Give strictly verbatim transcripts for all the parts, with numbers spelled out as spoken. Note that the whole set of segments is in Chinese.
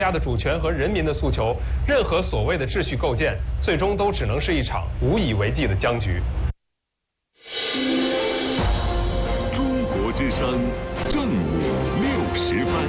家的主权和人民的诉求，任何所谓的秩序构建，最终都只能是一场无以为继的僵局。 中国之声正午六时分。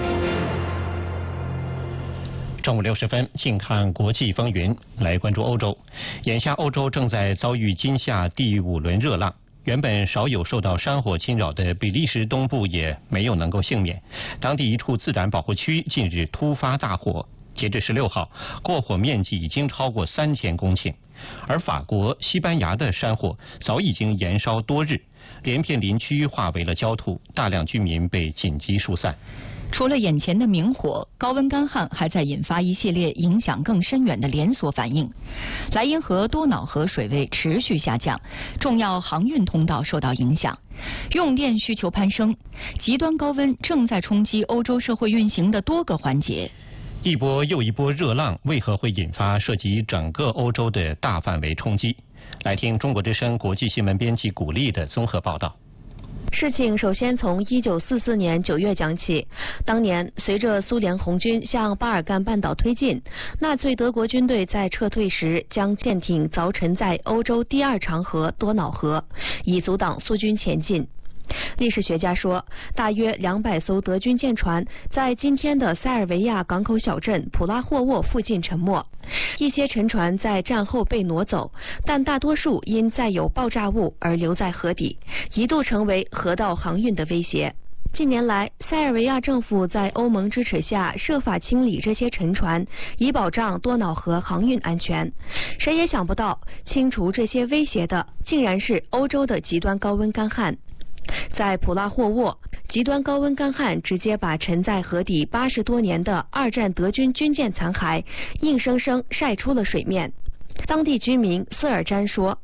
正午六十分，静看国际风云，来关注欧洲。眼下，欧洲正在遭遇今夏第五轮热浪。原本少有受到山火侵扰的比利时东部也没有能够幸免，当地一处自然保护区近日突发大火，截至十六号，过火面积已经超过三千公顷。而法国、西班牙的山火早已经延烧多日，连片林区化为了焦土，大量居民被紧急疏散。 除了眼前的明火，高温干旱还在引发一系列影响更深远的连锁反应。莱茵河、多瑙河水位持续下降，重要航运通道受到影响，用电需求攀升，极端高温正在冲击欧洲社会运行的多个环节。 一波又一波热浪为何会引发涉及整个欧洲的大范围冲击？来听中国之声国际新闻编辑古丽的综合报道。 事情首先从一九四四年九月讲起。当年，随着苏联红军向巴尔干半岛推进，纳粹德国军队在撤退时将舰艇凿沉在欧洲第二长河多瑙河，以阻挡苏军前进。历史学家说，大约两百艘德军舰船在今天的塞尔维亚港口小镇普拉霍沃附近沉没，一些沉船在战后被挪走，但大多数因载有爆炸物而留在河底，一度成为河道航运的威胁。近年来，塞尔维亚政府在欧盟支持下设法清理这些沉船，以保障多瑙河航运安全。谁也想不到，清除这些威胁的竟然是欧洲的极端高温干旱。在普拉霍沃，极端高温干旱直接把沉在河底八十多年的二战德军军舰残骸硬生生晒出了水面。当地居民瑟尔詹说，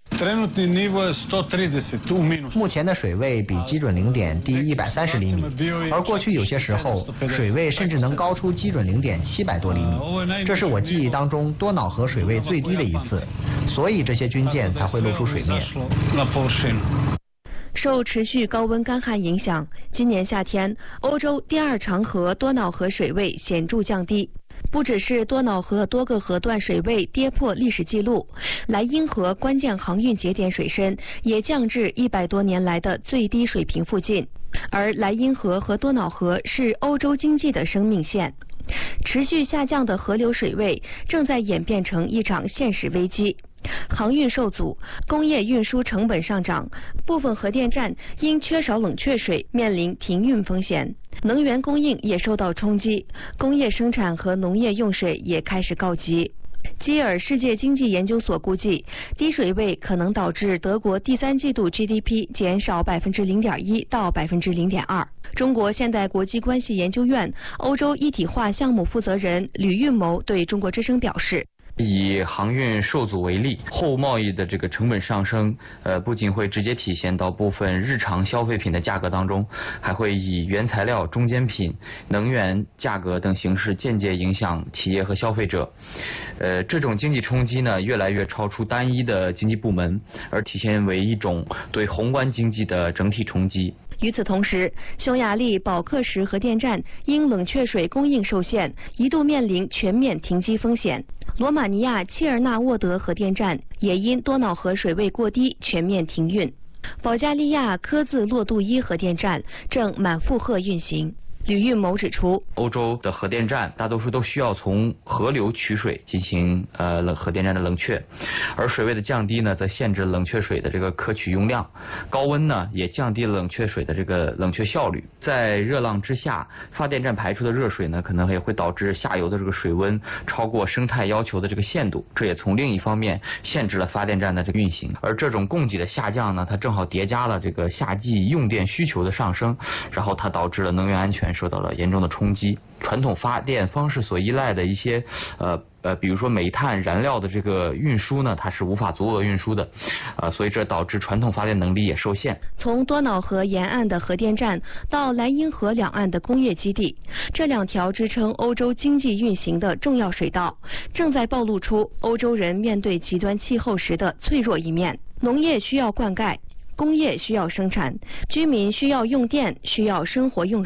目前的水位比基准零点低一百三十厘米，而过去有些时候水位甚至能高出基准零点七百多厘米，这是我记忆当中多瑙河水位最低的一次，所以这些军舰才会露出水面。 受持续高温干旱影响，今年夏天欧洲第二长河多瑙河水位显著降低。不只是多瑙河多个河段水位跌破历史记录，莱茵河关键航运节点水深也降至一百多年来的最低水平附近。而莱茵河和多瑙河是欧洲经济的生命线，持续下降的河流水位正在演变成一场现实危机。航运受阻，工业运输成本上涨，部分核电站因缺少冷却水面临停运风险，能源供应也受到冲击，工业生产和农业用水也开始告急。基尔世界经济研究所估计，低水位可能导致德国第三季度 G D P 减少百分之零点一到百分之零点二。中国现代国际关系研究院欧洲一体化项目负责人吕运谋对中国之声表示， 以航运受阻为例，后贸易的这个成本上升，呃，不仅会直接体现到部分日常消费品的价格当中，还会以原材料、中间品、能源价格等形式间接影响企业和消费者。呃，这种经济冲击呢，越来越超出单一的经济部门，而体现为一种对宏观经济的整体冲击。 与此同时，匈牙利保克什核电站因冷却水供应受限，一度面临全面停机风险。罗马尼亚切尔纳沃德核电站也因多瑙河水位过低全面停运。保加利亚科兹洛杜伊核电站正满负荷运行。吕运谋指出， 欧洲的核电站大多数都需要从河流取水进行呃冷核电站的冷却，而水位的降低呢，则限制冷却水的这个可取用量。高温呢，也降低了冷却水的这个冷却效率。在热浪之下，发电站排出的热水呢，可能也会导致下游的这个水温超过生态要求的这个限度，这也从另一方面限制了发电站的这个运行。而这种供给的下降呢，它正好叠加了这个夏季用电需求的上升，然后它导致了能源安全受到了严重的冲击。传统发电方式所依赖的一些呃呃，比如说煤炭燃料的这个运输呢，它是无法足额运输的，呃，所以这导致传统发电能力也受限。 从多瑙河沿岸的核电站到莱茵河两岸的工业基地，这两条支撑欧洲经济运行的重要水道，正在暴露出欧洲人面对极端气候时的脆弱一面。农业需要灌溉，工业需要生产，居民需要用电，需要生活用水。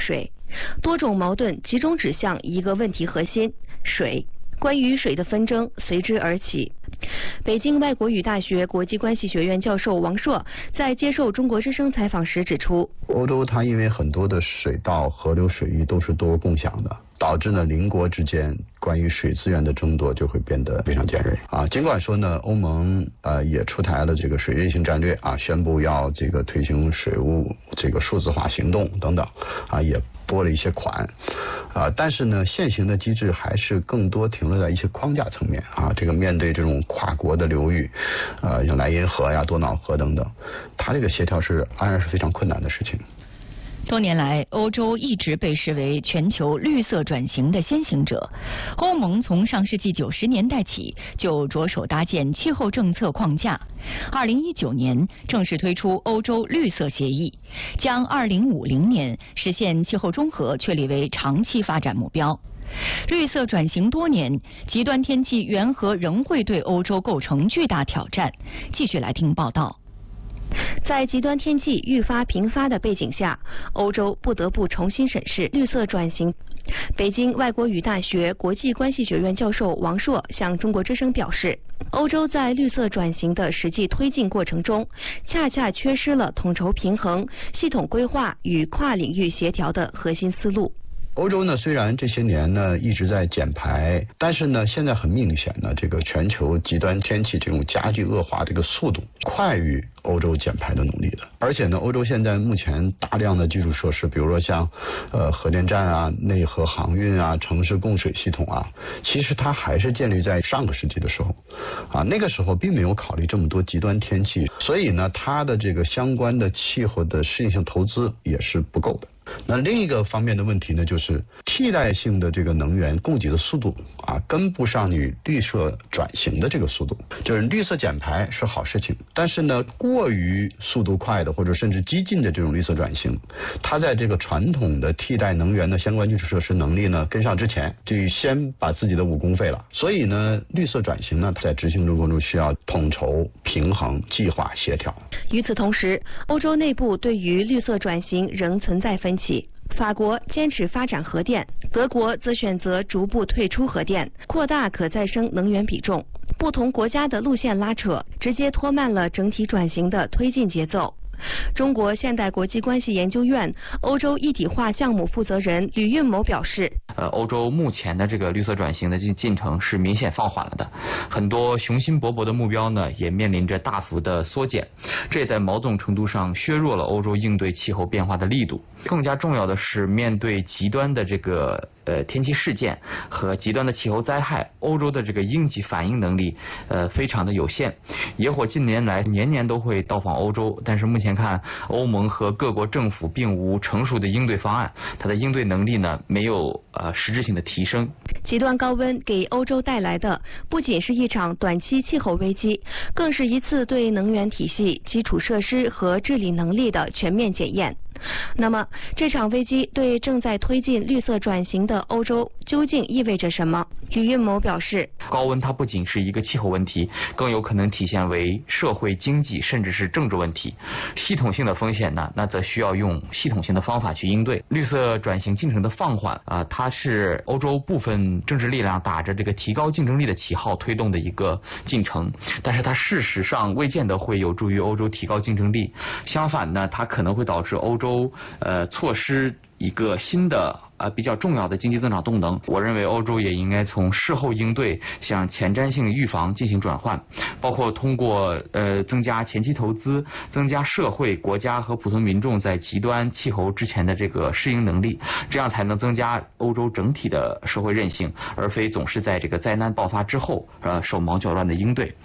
多种矛盾集中指向一个问题核心：水。关于水的纷争随之而起。北京外国语大学国际关系学院教授王硕在接受中国之声采访时指出， 欧洲它因为很多的水道、河流、水域都是多共享的，导致呢邻国之间关于水资源的争夺就会变得非常尖锐啊。尽管说呢，欧盟呃也出台了这个水韧性战略啊，宣布要这个推行水务这个数字化行动等等啊，也拨了一些款啊，但是呢，现行的机制还是更多停留在一些框架层面啊。这个面对这种跨国的流域，呃，像莱茵河呀、多瑙河等等，它这个协调是安然是非常困难的事情。 多年来，欧洲一直被视为全球绿色转型的先行者。欧盟从上世纪九十年代起就着手搭建气候政策框架。二零一九年正式推出欧洲绿色协议，将二零五零年实现气候中和确立为长期发展目标。绿色转型多年，极端天气缘何仍会对欧洲构成巨大挑战？继续来听报道。 在极端天气愈发频发的背景下，欧洲不得不重新审视绿色转型。北京外国语大学国际关系学院教授王硕向中国之声表示，欧洲在绿色转型的实际推进过程中，恰恰缺失了统筹平衡、系统规划与跨领域协调的核心思路。 欧洲呢，虽然这些年呢一直在减排，但是呢，现在很明显呢，这个全球极端天气这种加剧恶化这个速度快于欧洲减排的努力的。而且呢，欧洲现在目前大量的基础设施，比如说像呃核电站啊、内河航运啊、城市供水系统啊，其实它还是建立在上个世纪的时候啊，那个时候并没有考虑这么多极端天气，所以呢，它的这个相关的气候的适应性投资也是不够的。那另一个方面的问题呢，就是替代性的这个能源供给的速度啊，跟不上你绿色转型的这个速度。就是绿色减排是好事情，但是呢，过于速度快的或者甚至激进的这种绿色转型，它在这个传统的替代能源的相关基础设施能力呢跟上之前，就先把自己的武功废了。所以呢，绿色转型呢，在执行过程中需要统筹、平衡、计划、协调。 与此同时，欧洲内部对于绿色转型仍存在分歧。法国坚持发展核电，德国则选择逐步退出核电，扩大可再生能源比重。不同国家的路线拉扯，直接拖慢了整体转型的推进节奏。中国现代国际关系研究院欧洲一体化项目负责人吕运谋表示， 呃，欧洲目前的这个绿色转型的进进程是明显放缓了的，很多雄心勃勃的目标呢也面临着大幅的缩减，这也在某种程度上削弱了欧洲应对气候变化的力度。更加重要的是，面对极端的这个呃天气事件和极端的气候灾害，欧洲的这个应急反应能力呃非常的有限。野火近年来年年都会到访欧洲，但是目前看欧盟和各国政府并无成熟的应对方案，它的应对能力呢没有呃实质性的提升。 极端高温给欧洲带来的不仅是一场短期气候危机，更是一次对能源体系、基础设施和治理能力的全面检验。那么，这场危机对正在推进绿色转型的欧洲究竟意味着什么？吕运谋表示， 高温它不仅是一个气候问题，更有可能体现为社会、经济甚至是政治问题。系统性的风险呢，那则需要用系统性的方法去应对。绿色转型进程的放缓啊、呃，它是欧洲部分政治力量打着这个提高竞争力的旗号推动的一个进程，但是它事实上未见得会有助于欧洲提高竞争力。相反呢，它可能会导致欧洲呃错失一个新的呃比较重要的经济增长动能。我认为欧洲也应该从事后应对向前瞻性预防进行转换，包括通过呃增加前期投资，增加社会、国家和普通民众在极端气候之前的这个适应能力，这样才能增加欧洲整体的社会韧性，而非总是在这个灾难爆发之后呃手忙脚乱的应对。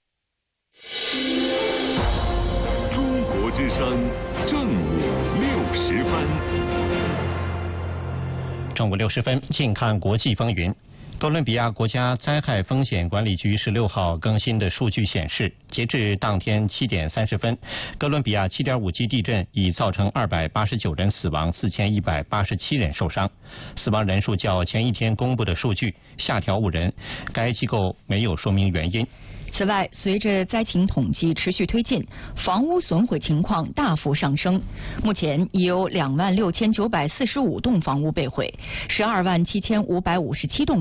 中国之声正午六时分。 正午六十分，近看国际风云。 哥伦比亚国家灾害风险管理局十六号更新的数据显示，截至当天七点三十分，哥伦比亚 七点五 级地震已造成二百八十九人死亡，四千一百八十七人受伤，死亡人数较前一天公布的数据下调五人，该机构没有说明原因。 此外，随着灾情统计持续推进，房屋损毁情况大幅上升。目前已有两万六千九百四十五栋房屋被毁，十二万七千五百五十七栋